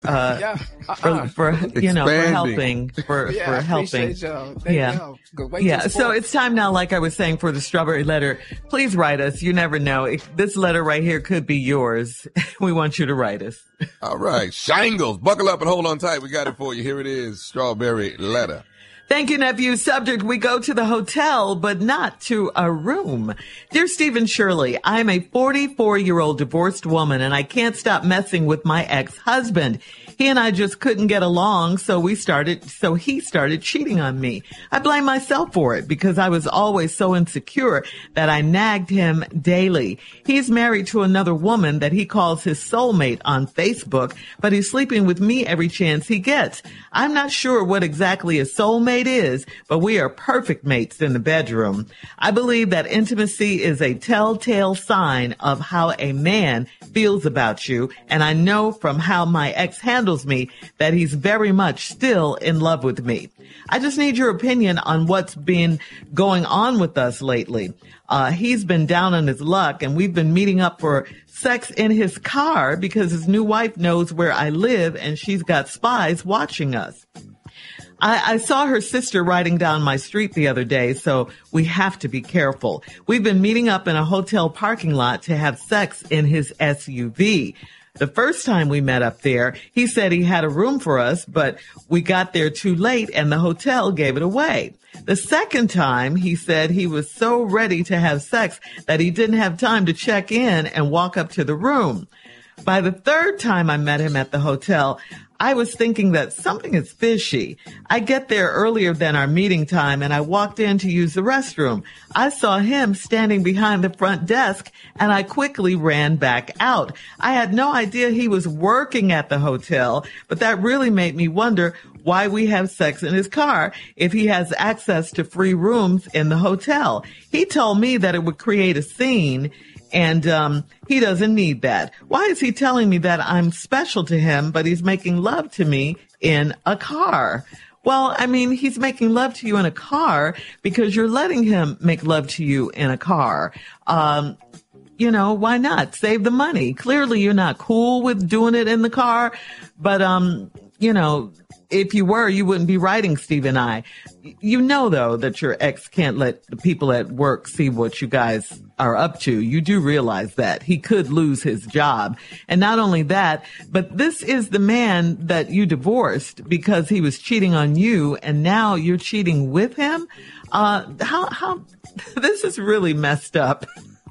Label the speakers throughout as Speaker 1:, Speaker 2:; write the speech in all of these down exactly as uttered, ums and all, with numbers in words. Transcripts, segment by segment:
Speaker 1: uh,
Speaker 2: yeah. uh-uh.
Speaker 1: for, for you know, for helping, for,
Speaker 2: yeah,
Speaker 1: for
Speaker 2: I
Speaker 1: helping.
Speaker 2: appreciate y'all. Thank
Speaker 1: yeah.
Speaker 2: y'all. Go wait
Speaker 1: yeah.
Speaker 2: till
Speaker 1: So it's time now, like I was saying, for the Strawberry Letter. Please write us. You never know. If this letter right here could be yours. We want you to write us.
Speaker 3: All right. Shingles. Buckle up and hold on tight. We got it for you. Here it is. Strawberry Letter.
Speaker 1: Thank you, nephew. Subject, we go to the hotel, but not to a room. Dear Stephen Shirley, I'm a forty-four-year-old divorced woman, and I can't stop messing with my ex-husband. He and I just couldn't get along, so we started, so he started cheating on me. I blame myself for it because I was always so insecure that I nagged him daily. He's married to another woman that he calls his soulmate on Facebook, but he's sleeping with me every chance he gets. I'm not sure what exactly a soulmate is, but we are perfect mates in the bedroom. I believe that intimacy is a telltale sign of how a man feels about you, and I know from how my ex handles me that he's very much still in love with me. I just need your opinion on what's been going on with us lately. Uh, he's been down on his luck, and we've been meeting up for sex in his car because his new wife knows where I live and she's got spies watching us. I, I saw her sister riding down my street the other day, so we have to be careful. We've been meeting up in a hotel parking lot to have sex in his S U V. The first time we met up there, he said he had a room for us, but we got there too late and the hotel gave it away. The second time, he said he was so ready to have sex that he didn't have time to check in and walk up to the room. By the third time I met him at the hotel, I was thinking that something is fishy. I get there earlier than our meeting time and I walked in to use the restroom. I saw him standing behind the front desk and I quickly ran back out. I had no idea he was working at the hotel, but that really made me wonder why we have sex in his car if he has access to free rooms in the hotel. He told me that it would create a scene. And um he doesn't need that. Why is he telling me that I'm special to him, but he's making love to me in a car? Well, I mean, he's making love to you in a car because you're letting him make love to you in a car. Um, you know, why not? Save the money. Clearly, you're not cool with doing it in the car, but um, you know, if you were, you wouldn't be writing Steve and I. You know, though, that your ex can't let the people at work see what you guys are up to. You do realize that he could lose his job. And not only that, but this is the man that you divorced because he was cheating on you and now you're cheating with him. Uh, how, how, this is really messed up.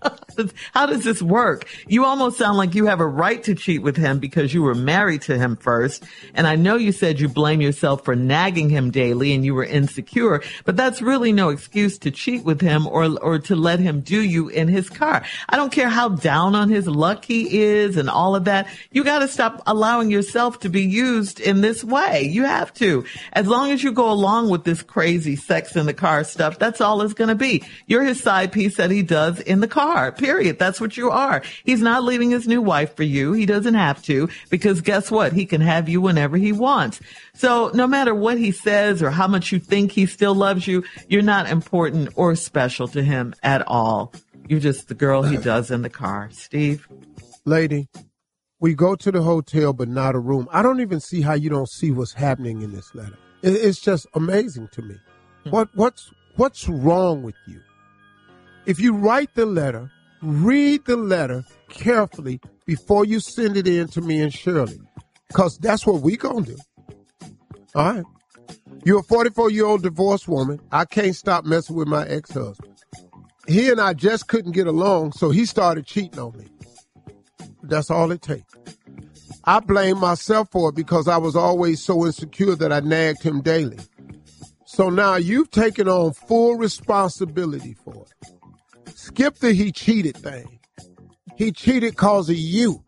Speaker 1: How does this work? You almost sound like you have a right to cheat with him because you were married to him first. And I know you said you blame yourself for nagging him daily and you were insecure, but that's really no excuse to cheat with him or, or to let him do you in his car. I don't care how down on his luck he is and all of that. You got to stop allowing yourself to be used in this way. You have to. As long as you go along with this crazy sex in the car stuff, that's all it's going to be. You're his side piece that he does in the car. Period. That's what you are. He's not leaving his new wife for you. He doesn't have to because guess what? He can have you whenever he wants. So no matter what he says or how much you think he still loves you, you're not important or special to him at all. You're just the girl he does in the car. Steve?
Speaker 4: Lady, we go to the hotel but not a room. I don't even see how you don't see what's happening in this letter. It's just amazing to me. What what's what's wrong with you? If you write the letter, read the letter carefully before you send it in to me and Shirley, because that's what we gonna do. All right? You're a forty-four-year-old divorced woman. I can't stop messing with my ex-husband. He and I just couldn't get along, so he started cheating on me. That's all it takes. I blame myself for it because I was always so insecure that I nagged him daily. So now you've taken on full responsibility for it. Skip the he cheated thing. He cheated because of you.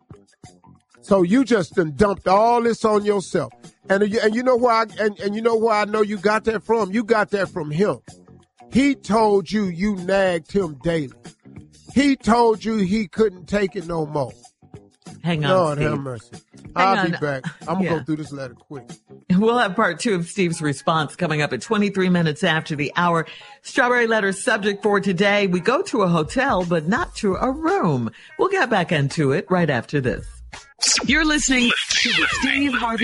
Speaker 4: So you just done dumped all this on yourself. And, and you know where I, and, and you know where I know you got that from? You got that from him. He told you you nagged him daily. He told you he couldn't take it no more.
Speaker 1: Hang on,
Speaker 4: Lord
Speaker 1: Steve.
Speaker 4: have mercy.
Speaker 1: Hang
Speaker 4: I'll
Speaker 1: on.
Speaker 4: be back. I'm going to
Speaker 1: Yeah.
Speaker 4: go through this letter quick.
Speaker 1: We'll have part two of Steve's response coming up at twenty-three minutes after the hour. Strawberry Letter subject for today. We go to a hotel, but not to a room. We'll get back into it right after this.
Speaker 2: You're listening to the Steve Harvey